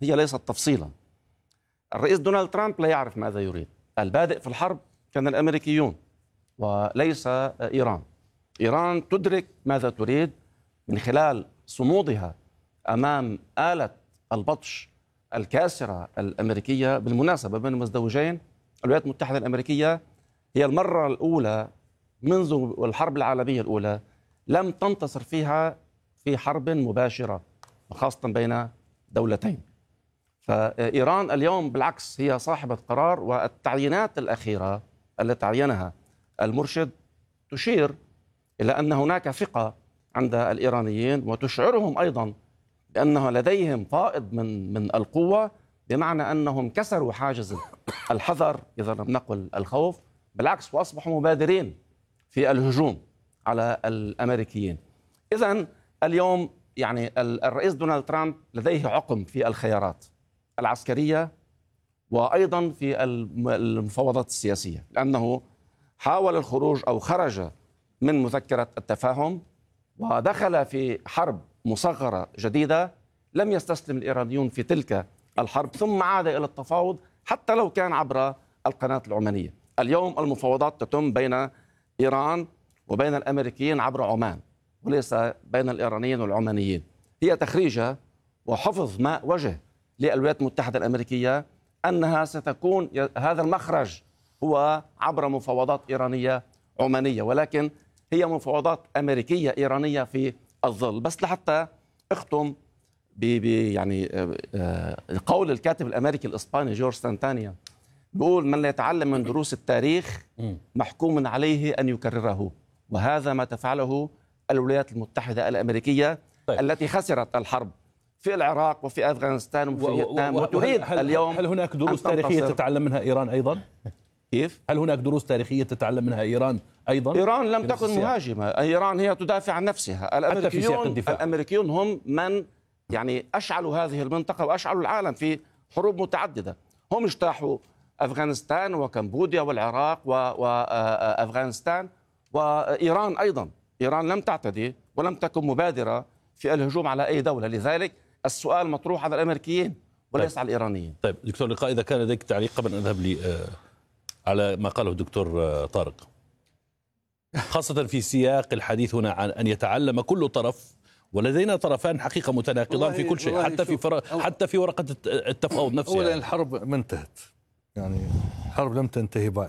هي ليست تفصيلا. الرئيس دونالد ترامب لا يعرف ماذا يريد. البادئ في الحرب كان الأمريكيون وليس إيران. إيران تدرك ماذا تريد من خلال صمودها أمام آلة البطش الكاسرة الأمريكية. بالمناسبة بين المزدوجين، الولايات المتحدة الأمريكية هي المرة الأولى منذ الحرب العالمية الأولى لم تنتصر فيها في حرب مباشرة، وخاصة بين دولتين. فإيران اليوم بالعكس هي صاحبة قرار، والتعيينات الأخيرة التي عينها المرشد تشير إلى أن هناك ثقة عند الإيرانيين، وتشعرهم أيضا بأنه لديهم فائض من القوة، بمعنى أنهم كسروا حاجز الحذر إذا لم نقل الخوف، بالعكس وأصبحوا مبادرين في الهجوم على الأمريكيين. إذن اليوم يعني الرئيس دونالد ترامب لديه عقم في الخيارات العسكرية وأيضا في المفاوضات السياسية، لأنه حاول الخروج أو خرج من مذكرة التفاهم ودخل في حرب مصغرة جديدة. لم يستسلم الإيرانيون في تلك الحرب، ثم عاد إلى التفاوض حتى لو كان عبر القناة العمانية. اليوم المفاوضات تتم بين إيران وبين الأمريكيين عبر عمان، وليس بين الإيرانيين والعمانيين. هي تخريجة وحفظ ماء وجه للولايات المتحدة الأمريكية أنها ستكون هذا المخرج هو عبر مفاوضات إيرانية عمانية، ولكن هي مفاوضات أمريكية إيرانية في الظل. بس لحتى أختم يعني قول الكاتب الأمريكي الإسباني جورج سانتانيا، بيقول: من لا يتعلم من دروس التاريخ محكوم عليه أن يكرره. وهذا ما تفعله الولايات المتحدة الأمريكية. طيب. التي خسرت الحرب في العراق وفي أفغانستان وفي فيتنام، وتريد اليوم. هل هناك دروس تاريخية تتعلم منها إيران أيضا؟ كيف؟ هل هناك دروس تاريخية تتعلم منها إيران أيضا؟ إيران لم تكن مهاجمة، إيران هي تدافع عن نفسها. الأمريكيون هم من يعني أشعلوا هذه المنطقة وأشعلوا العالم في حروب متعددة. هم اجتاحوا أفغانستان وكمبوديا والعراق وأفغانستان، وإيران أيضا. إيران لم تعتدي ولم تكن مبادرة في الهجوم على أي دولة. لذلك السؤال مطروح على الأمريكيين وليس على الإيرانيين. طيب دكتور لقاء، إذا كان لديك تعليق قبل أن أذهب لي على ما قاله الدكتور طارق، خاصة في سياق الحديث هنا عن أن يتعلم كل طرف، ولدينا طرفان حقيقة متناقضان في كل شيء، حتى في ورقة التفاوض نفسها. أولا الحرب ما انتهت، يعني الحرب لم تنتهي بعد.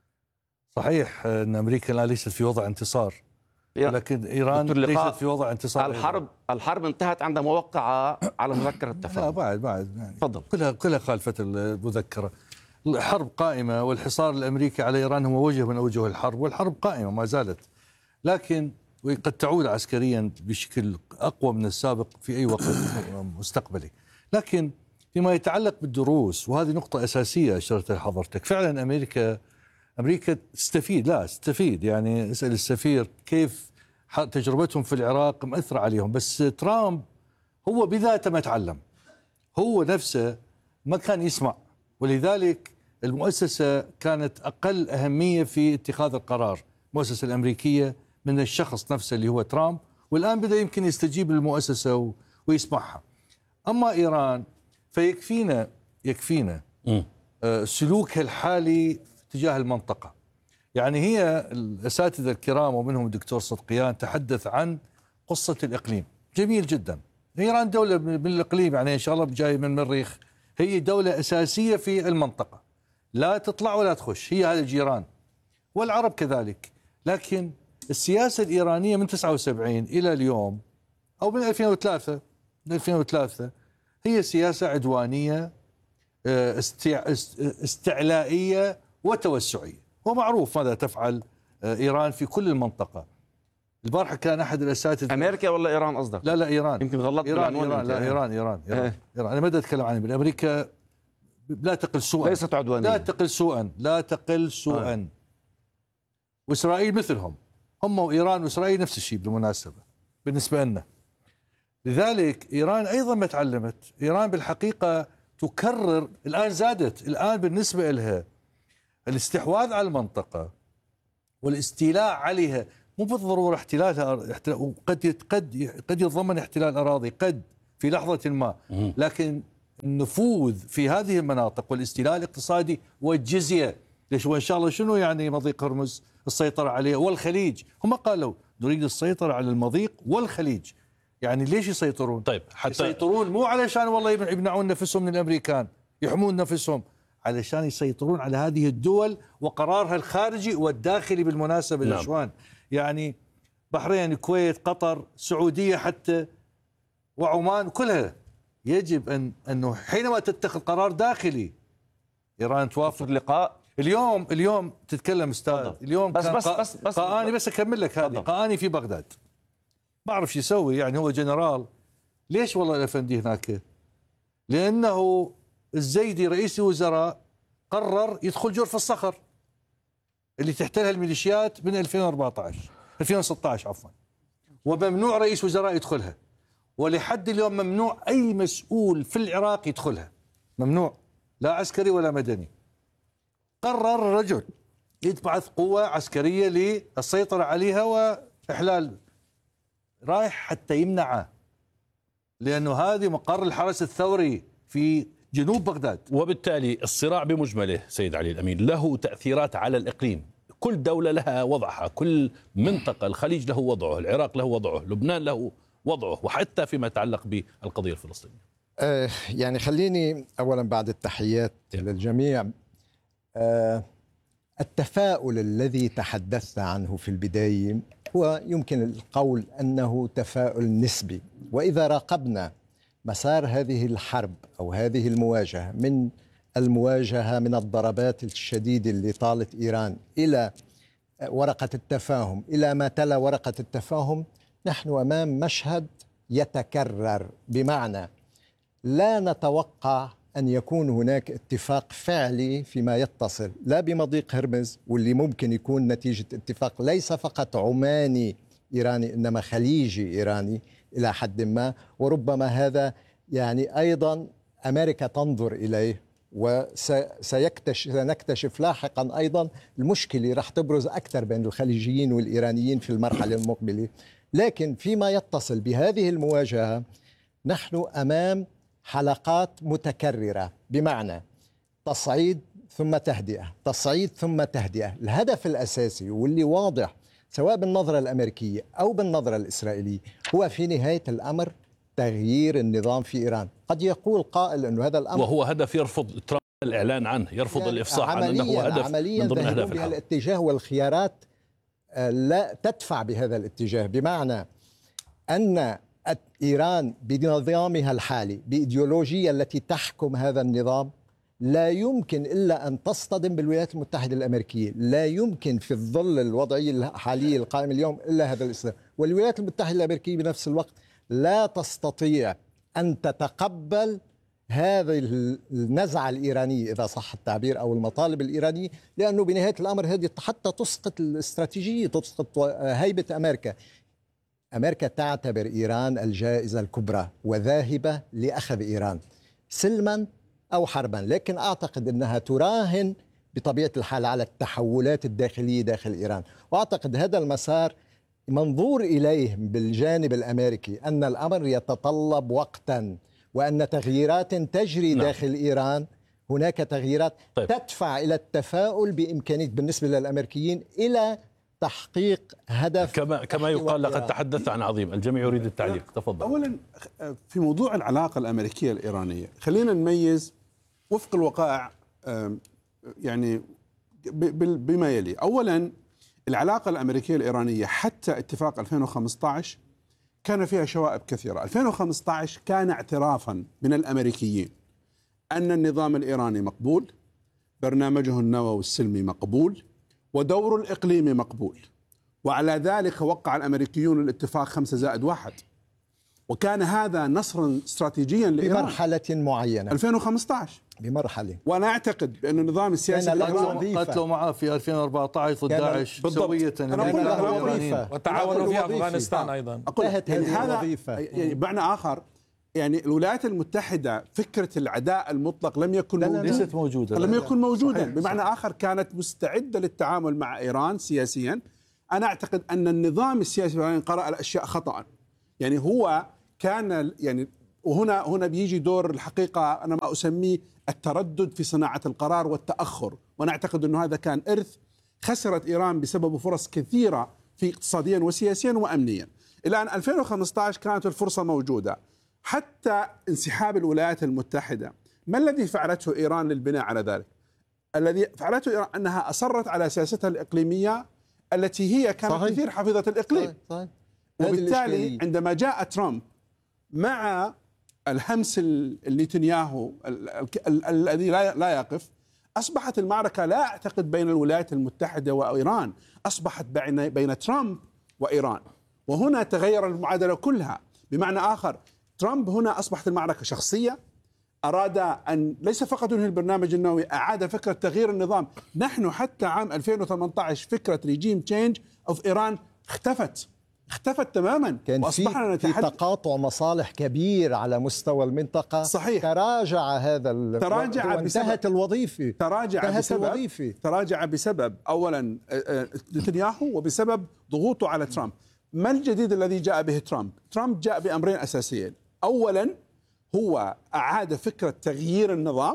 صحيح أن أمريكا لا ليست في وضع انتصار، لكن إيران ليست في وضع انتصار. الحرب انتهت عندما وقع على مذكرة التفاهم. لا بعد يعني تفضل. كلها خالفت المذكرة. الحرب قائمة، والحصار الأمريكي على إيران هو وجه من أوجه الحرب، والحرب قائمة ما زالت، لكن وقد تعود عسكريا بشكل أقوى من السابق في أي وقت مستقبلي. لكن فيما يتعلق بالدروس، وهذه نقطة أساسية أشرت لحضرتك، فعلا أمريكا تستفيد. يعني اسأل السفير كيف تجربتهم في العراق مأثرة عليهم. بس ترامب هو بذاته ما تعلم، هو نفسه ما كان يسمع، ولذلك المؤسسة كانت أقل أهمية في اتخاذ القرار، المؤسسة الأمريكية، من الشخص نفسه اللي هو ترامب. والآن بدأ يمكن يستجيب للمؤسسة ويسمعها. أما إيران يكفينا سلوكها الحالي تجاه المنطقة. يعني هي الأساتذة الكرام ومنهم الدكتور صدقيان تحدث عن قصة الإقليم، جميل جدا. إيران دولة من الإقليم، يعني إن شاء الله جاي من المريخ، هي دولة أساسية في المنطقة، لا تطلع ولا تخش، هي هذا الجيران والعرب كذلك. لكن السياسة الإيرانية من 79 إلى اليوم، أو من 2003 هي سياسة عدوانية استعلائية وتوسعية، ومعروف ماذا تفعل إيران في كل المنطقة. البارحة كان أحد الأساتذة. أمريكا ولا إيران قصدك؟ لا إيران. يمكن غلطت إيران. لا إيران. أنا ما بدي أتكلم عن أمريكا، لا تقل سوءا، ليست عدوانية، لا تقل سوءا. وإسرائيل مثلهم، هم وإيران وإسرائيل نفس الشيء بالمناسبة بالنسبة لنا. لذلك إيران أيضا ما تعلمت. إيران بالحقيقة تكرر الآن، زادت الآن بالنسبة لها الاستحواذ على المنطقة والاستيلاء عليها. مو بالضرورة احتلالها، قد يتضمن احتلال أراضي، قد في لحظة ما، لكن النفوذ في هذه المناطق والاستيلاء الاقتصادي والجزية. ليش؟ وإن شاء الله شنو يعني مضيق هرمز السيطرة عليه والخليج؟ هم قالوا نريد السيطرة على المضيق والخليج. يعني ليش يسيطرون؟ طيب حتى يسيطرون مو علشان والله يمنعون نفسهم من الأمريكان، يحمون نفسهم، علشان يسيطرون على هذه الدول وقرارها الخارجي والداخلي بالمناسبة. نعم. الأشوان يعني بحرين، الكويت، قطر، السعودية حتى، وعمان، كلها يجب أنه حينما تتخذ قرار داخلي إيران توافق. اللقاء اليوم تتكلم أستاذ، اليوم بس قاني، بس أكمل لك هذه. قاني في بغداد ما أعرف شو يسوي، يعني هو جنرال. ليش والله الأفندي هناك؟ لأنه الزيدي رئيس الوزراء قرر يدخل جرف الصخر اللي تحتلها الميليشيات من 2016 عفوا، وممنوع رئيس وزراء يدخلها، ولحد اليوم ممنوع أي مسؤول في العراق يدخلها، ممنوع، لا عسكري ولا مدني. قرر الرجل يتبعث قوة عسكرية للسيطرة عليها وإحلال، رايح حتى يمنعه، لأنه هذه مقر الحرس الثوري في جنوب بغداد. وبالتالي الصراع بمجمله سيد علي الأمين له تأثيرات على الإقليم. كل دولة لها وضعها، كل منطقة، الخليج له وضعه، العراق له وضعه، لبنان له وضعه، وحتى فيما يتعلق بالقضية الفلسطينية. يعني خليني أولا بعد التحيات للجميع، التفاؤل الذي تحدثت عنه في البداية هو يمكن القول أنه تفاؤل نسبي. وإذا راقبنا مسار هذه الحرب أو هذه المواجهة، من المواجهة من الضربات الشديدة اللي طالت إيران إلى ورقة التفاهم، إلى ما تلا ورقة التفاهم، نحن أمام مشهد يتكرر. بمعنى لا نتوقع أن يكون هناك اتفاق فعلي فيما يتصل لا بمضيق هرمز، واللي ممكن يكون نتيجة اتفاق ليس فقط عماني إيراني إنما خليجي إيراني إلى حد ما، وربما هذا يعني أيضا أمريكا تنظر إليه، وسنكتشف لاحقا أيضا المشكلة رح تبرز أكثر بين الخليجيين والإيرانيين في المرحلة المقبلة. لكن فيما يتصل بهذه المواجهة نحن أمام حلقات متكررة، بمعنى تصعيد ثم تهدئة، تصعيد ثم تهدئة. الهدف الأساسي واللي واضح سواء بالنظرة الأمريكية أو بالنظرة الإسرائيلية هو في نهاية الأمر تغيير النظام في إيران. قد يقول قائل أنه هذا الأمر، وهو هدف يرفض ترامب الإعلان عنه، يرفض يعني الإفصاح عن أنه هدف من ضمن أهداف الحرب. الاتجاه والخيارات لا تدفع بهذا الاتجاه، بمعنى أن إيران بنظامها الحالي بإيديولوجيا التي تحكم هذا النظام لا يمكن إلا أن تصطدم بالولايات المتحدة الأمريكية، لا يمكن في الظل الوضعية الحالية القائمة اليوم إلا هذا الإسلام. والولايات المتحدة الأمريكية بنفس الوقت لا تستطيع أن تتقبل هذه النزعة الإيرانية إذا صح التعبير أو المطالب الإيرانية، لأنه بنهاية الأمر هذه حتى تسقط الاستراتيجية، تسقط هيبة أمريكا. أمريكا تعتبر إيران الجائزة الكبرى وذاهبة لأخذ إيران سلما أو حربا، لكن أعتقد أنها تراهن بطبيعة الحال على التحولات الداخلية داخل إيران. وأعتقد هذا المسار منظور إليه بالجانب الأمريكي أن الأمر يتطلب وقتا، وأن تغييرات تجري داخل إيران، هناك تغييرات تدفع إلى التفاؤل بإمكانية بالنسبة للأمريكيين إلى تحقيق هدف. كما يقال لقد تحدث عن عظيم. الجميع يريد التعليق، تفضل. أولا في موضوع العلاقة الأمريكية الإيرانية خلينا نميز وفق الوقائع يعني بما يلي. أولا العلاقة الأمريكية الإيرانية حتى اتفاق 2015 كان فيها شوائب كثيرة. 2015 كان اعترافا من الأمريكيين أن النظام الإيراني مقبول، برنامجه النووي السلمي مقبول، ودوره الإقليمي مقبول، وعلى ذلك وقع الأمريكيون الاتفاق 5+1، وكان هذا نصرا استراتيجيا لإيران بمرحلة معينة 2015 بمرحلة. وأنا أعتقد بأن النظام السياسي قتلوا معه في 2014 ضد داعش سوية، وتعاونوا في أفغانستان أيضا. يعني هذا يعني بمعنى آخر يعني الولايات المتحدة فكرة العداء المطلق لم يكن ليست موجودة، لم يكن موجودا. بمعنى آخر كانت مستعدة للتعامل مع إيران سياسيا. أنا أعتقد أن النظام السياسي الإيراني قرأ الأشياء خطأ. يعني هو كان يعني وهنا بيجي دور الحقيقة أنا ما أسميه التردد في صناعة القرار والتأخر، وأنا أعتقد أنه هذا كان إرث خسرت إيران بسببه فرص كثيرة في اقتصاديا وسياسيا وأمنيا. إلى أن 2015 كانت الفرصة موجودة، حتى انسحاب الولايات المتحدة. ما الذي فعلته إيران للبناء على ذلك؟ الذي فعلته إيران أنها أصرت على سياستها الإقليمية التي هي كانت كثير حافظة الإقليم. صحيح. وبالتالي عندما جاء ترامب مع الهمس النتنياهو الذي لا يقف، أصبحت المعركة لا أعتقد بين الولايات المتحدة وإيران، أصبحت بين ترامب وإيران. وهنا تغير المعادلة كلها. بمعنى آخر، ترامب هنا أصبحت المعركة شخصية، أراد أن ليس فقط ينهي البرنامج النووي، أعاد فكرة تغيير النظام. نحن حتى عام 2018 فكرة ريجيم تشينج أوف إيران اختفت تماما. كان في تقاطع مصالح كبير على مستوى المنطقة. صحيح. تراجع هذا وانتهت الوظيفة. تراجع بسبب أولا نتنياهو وبسبب ضغوطه على ترامب. ما الجديد الذي جاء به ترامب؟ ترامب جاء بأمرين أساسيين. أولا هو أعاد فكرة تغيير النظام،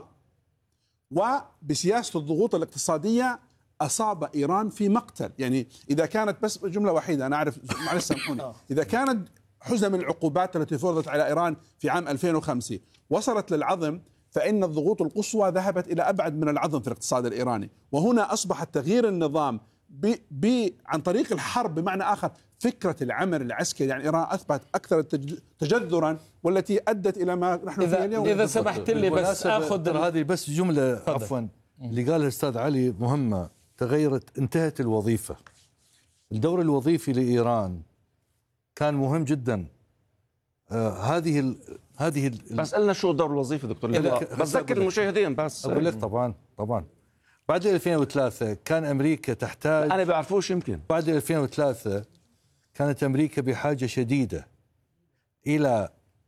وبسياسة الضغوط الاقتصادية أصاب إيران في مقتل. يعني إذا كانت بس جملة وحيدة، أنا أعرف معلش سامحوني، إذا كانت حزم العقوبات التي فرضت على إيران في عام 2005 وصلت للعظم، فإن الضغوط القصوى ذهبت إلى أبعد من العظم في الاقتصاد الإيراني. وهنا أصبح تغيير النظام عن طريق الحرب، بمعنى آخر فكرة العمل العسكري. يعني إيران أثبت أكثر تجذرا، والتي أدت إلى ما نحن فيه اليوم. إذا سمحت لي بس أخذ هذه بس جملة عفوا اللي قالها الأستاذ علي مهمة. انتهت الوظيفة. الدور الوظيفي لإيران كان مهم جدا. هذه بس قلنا شو الدور الوظيفي دكتور؟ بس ذكر المشاهدين بس. أقول لك طبعا بعد 2003 كان أمريكا تحتاج، أنا بعرفوش يمكن بعد 2003 كانت أمريكا بحاجة شديدة إلى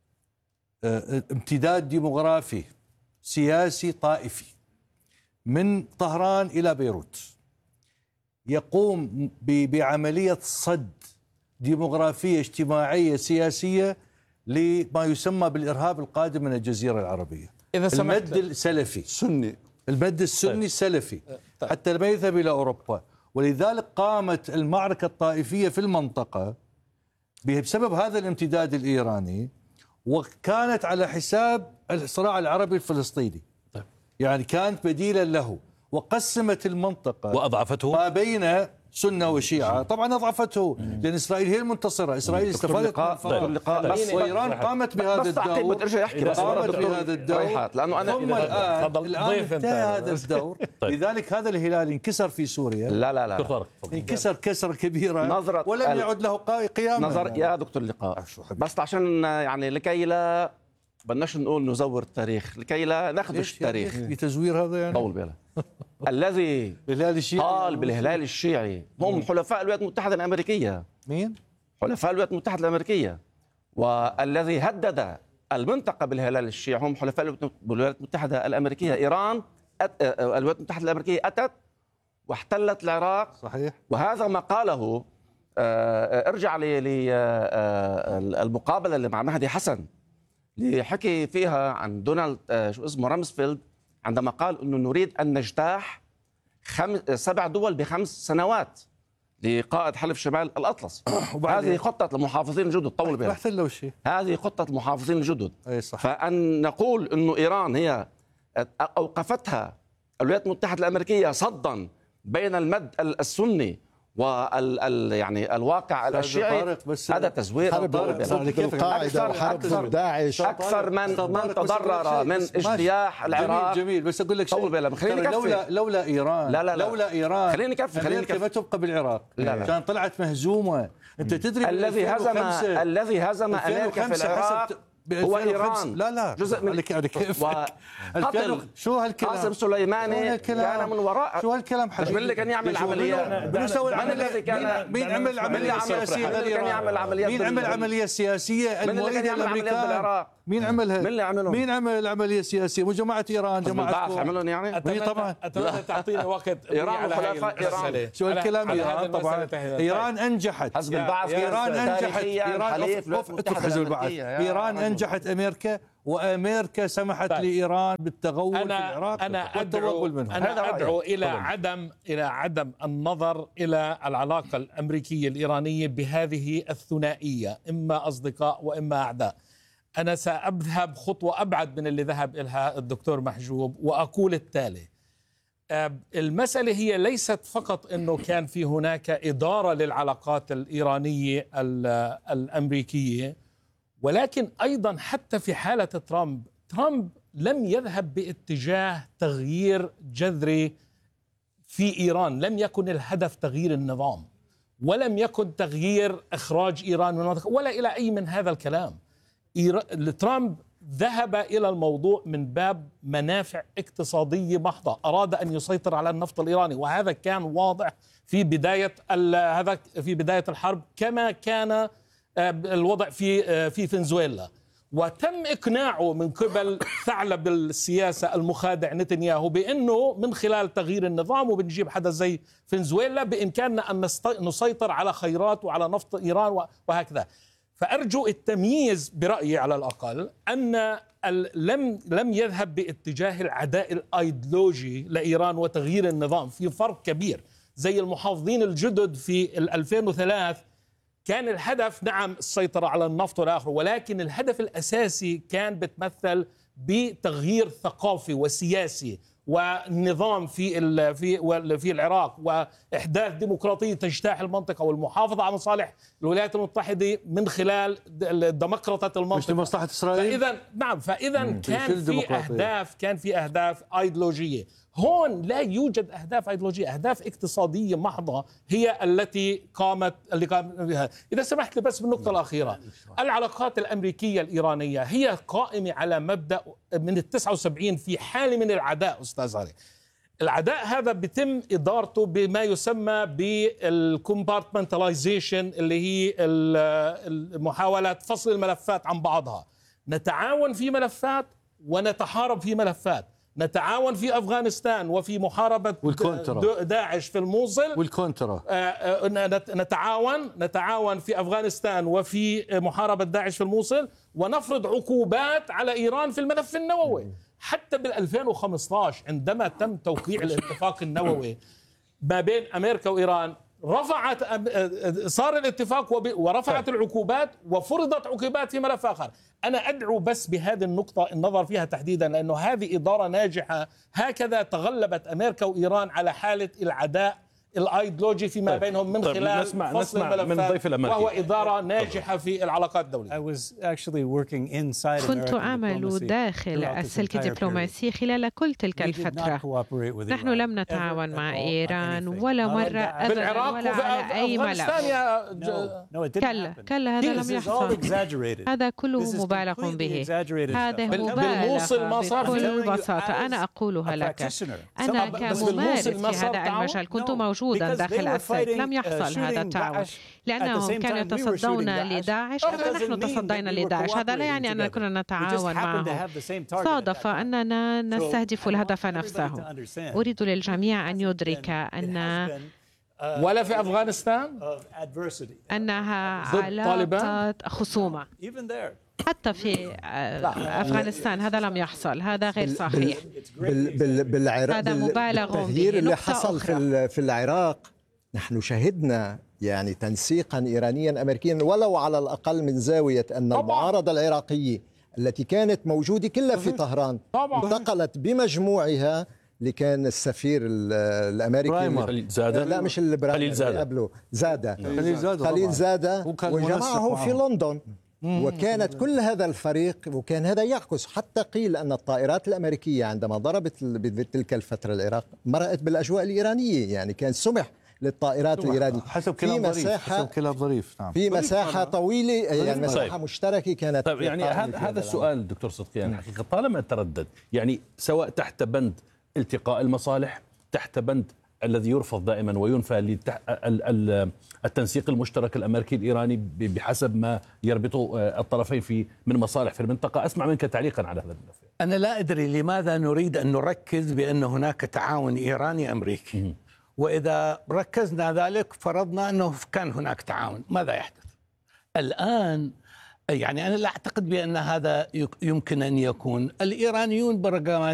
امتداد ديموغرافي سياسي طائفي من طهران إلى بيروت، يقوم بعملية صد ديموغرافية اجتماعية سياسية لما يسمى بالإرهاب القادم من الجزيرة العربية. المد السلفي المد السني السلفي حتى ما يذهب إلى أوروبا. ولذلك قامت المعركة الطائفية في المنطقة بسبب هذا الامتداد الإيراني، وكانت على حساب الصراع العربي الفلسطيني. يعني كانت بديلا له، وقسمت المنطقة وأضعفته ما بين سنة وشيعة. طبعا أضعفته لأن إسرائيل هي المنتصرة. إسرائيل استفادت بس وإيران قامت بهذا الدور. قامت بهذا الدور لأنه أنا ثم الآن انتهى هذا الدور. لذلك هذا الهلال انكسر في سوريا. لا انكسر كسرة كبيرة ولم يعد له قيام. يا دكتور لقاء، بس عشان يعني لكي لا بدناش نقول نزور التاريخ، لكي لا نخدش التاريخ. بتزوير هذا يعني طول بالك. الذي قال بالهلال الشيعي هم حلفاء الولايات المتحدة الأمريكية. مين؟ حلفاء الولايات المتحدة الأمريكية. والذي هدد المنطقة بالهلال الشيعي هم حلفاء الولايات المتحدة الأمريكية. إيران الولايات المتحدة الأمريكية أتت واحتلت العراق. صحيح. وهذا ما قاله ارجع للمقابلة اللي مع مهدي حسن اللي حكي فيها عن دونالد شو اسمه رامسفيلد، عندما قال انه نريد ان نجتاح 7 دول ب5 سنوات لقائد حلف شمال الاطلس. هذه خطه المحافظين الجدد. طول بالك، هذه خطه المحافظين الجدد. فان نقول انه ايران هي اوقفتها الولايات المتحده الامريكيه صدا بين المد السني يعني الواقع الشيعي، هذا تزوير. حرب داعش اكثر من تضرر من اجتياح العراق. جميل بس اقول لك شيء. لولا ايران لولا ايران خليني كفي ما تبقى بالعراق. كان طلعت مهزومه. انت تدري الذي هزم امريكا في العراق هو إيران. لا جزء من كيف شو هالكلام؟ قاسم سليماني كان من وراء. شو هالكلام حبيبي؟ من اللي كان يعمل عمليات؟ مين عمل عملية سياسية غير إيران؟ مين عمل عملية سياسية؟ المؤيدة للأمريكان. مين عملها؟ من اللي عملهم؟ مين عمل العمليه السياسيه؟ مو جماعه ايران، جماعه البعث عملهم يعني؟ طبعا. اتمنى تعطينا وقت إيران وحلفاء إيران. شو الكلام؟ ايران طبعا ايران انجحت، حسب البعث ايران انجحت، ايران ايران انجحت امريكا، وامريكا سمحت لايران بالتغول في العراق والتوغل منهم. انا ادعو الى عدم النظر الى العلاقه الامريكيه الايرانيه بهذه الثنائيه، اما اصدقاء واما اعداء. انا ساذهب خطوه ابعد من اللي ذهب الها الدكتور محجوب، واقول التالي: المسألة هي ليست فقط أنه كان في هناك إدارة للعلاقات الإيرانية الأمريكية، ولكن أيضا حتى في حالة ترامب لم يذهب باتجاه تغيير جذري في إيران. لم يكن الهدف تغيير النظام، ولم يكن تغيير إخراج إيران من المنطقة، ولا إلى أي من هذا الكلام. ترامب ذهب إلى الموضوع من باب منافع اقتصادية محضة، أراد أن يسيطر على النفط الإيراني، وهذا كان واضح في بداية الحرب، كما كان الوضع في فنزويلا. وتم إقناعه من قبل ثعلب السياسة المخادع نتنياهو بأنه من خلال تغيير النظام وبنجيب حدا زي فنزويلا بإمكاننا أن نسيطر على خيرات وعلى نفط إيران وهكذا. فأرجو التمييز برأيي على الأقل أن لم يذهب باتجاه العداء الأيديولوجي لإيران وتغيير النظام. في فرق كبير. زي المحافظين الجدد في 2003 كان الهدف نعم السيطرة على النفط والآخر، ولكن الهدف الأساسي كان بتمثل بتغيير ثقافي وسياسي ونظام في العراق، وإحداث ديمقراطية تجتاح المنطقة والمحافظة على مصالح الولايات المتحدة من خلال ديمقراطية المنطقة، مش لمصلحة إسرائيل. فإذا كان في أهداف أيديولوجية. هون لا يوجد أهداف أيديولوجية، أهداف اقتصادية محضة هي اللي قامت بها. إذا سمحت لي بس بالنقطة الأخيرة، العلاقات الأمريكية الإيرانية هي قائمة على مبدأ من 79 في حال من العداء. أستاذ علي، العداء هذا بيتم إدارته بما يسمى بالكومبارتمنتاليزيشن، اللي هي محاولة فصل الملفات عن بعضها. نتعاون في ملفات ونتحارب في ملفات. نتعاون في أفغانستان وفي محاربة داعش في الموصل، والكونترا نتعاون في أفغانستان وفي محاربة داعش في الموصل، ونفرض عقوبات على إيران في الملف النووي. حتى بال2015 عندما تم توقيع الاتفاق النووي ما بين أمريكا وإيران، صار الاتفاق ورفعت العقوبات وفرضت عقوبات في ملف آخر. أنا أدعو بس بهذه النقطة النظر فيها تحديدا، لأنه هذه إدارة ناجحة. هكذا تغلبت أمريكا وإيران على حالة العداء الأيديولوجي فيما بينهم من خلال فصل الملفات، وهو إدارة ناجحة في العلاقات الدولية. كنت أعمل داخل السلك الدبلوماسي خلال كل تلك الفترة. نحن لم نتعاون مع إيران ولا مرة أبدا ولا على أي ملف. كلا هذا لم يحصل. هذا كله مبالغ به. هذا مبالغ بكل بساطة. أنا أقولها لك، أنا كممارس في هذا المجال كنت موجودا داخل السلك. لم يحصل هذا التعاون لأنهم كانوا يتصدون لداعش، نحن تصدينا لداعش. هذا لا يعني أننا كنا نتعاون معهم. صادف أننا نستهدف الهدف نفسه. أريد للجميع أن يدرك أن ولا في أفغانستان أنها علاقة خصومة. حتى في أفغانستان هذا لم يحصل. هذا غير صحيح. بالعراق هذا مبالغ به. التغيير اللي حصل في العراق، نحن شهدنا يعني تنسيقا إيرانيا أمريكيا ولو على الأقل من زاوية أن المعارضة العراقية التي كانت موجودة كلها في طهران انتقلت بمجموعها اللي كان السفير الأمريكي لا مش خليل زادة وجمعه في لندن. وكانت كل هذا الفريق، وكان هذا يعكس، حتى قيل أن الطائرات الأمريكية عندما ضربت بتلك الفترة العراق مرقت بالأجواء الإيرانية، يعني كان سمح للطائرات الإيرانية حسب كلام ظريف نعم. في مساحة طويلة، يعني مساحة مشتركة كانت. طيب يعني هذا السؤال دكتور صدقيان حقيقة طالما تردد، يعني سواء تحت بند التقاء المصالح، تحت بند الذي يرفض دائما وينفى التنسيق المشترك الأمريكي الإيراني بحسب ما يربطه الطرفين من مصالح في المنطقة. أسمع منك تعليقا على هذا الملف. أنا لا أدري لماذا نريد أن نركز بأن هناك تعاون إيراني أمريكي، وإذا ركزنا ذلك فرضنا أنه كان هناك تعاون، ماذا يحدث الآن؟ يعني أنا لا أعتقد بأن هذا يمكن أن يكون. الإيرانيون برغم